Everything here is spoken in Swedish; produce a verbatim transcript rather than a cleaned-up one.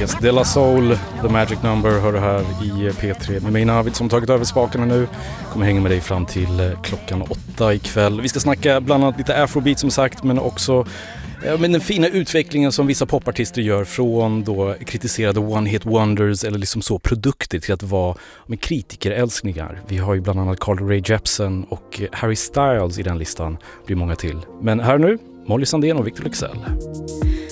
Yes, De La Soul, The Magic Number, hör du här i P tre med mig Navid som tagit över spakarna nu. Kommer hänga med dig fram till klockan åtta ikväll. Vi ska snacka bland annat lite afrobeat som sagt, men också ja, men den fina utvecklingen som vissa popartister gör från då kritiserade one-hit wonders eller liksom så produkter till att vara med kritikerälskningar. Vi har ju bland annat Carly Rae Jepsen och Harry Styles i den listan, blir många till. Men här nu, Molly Sandén och Victor Leksell.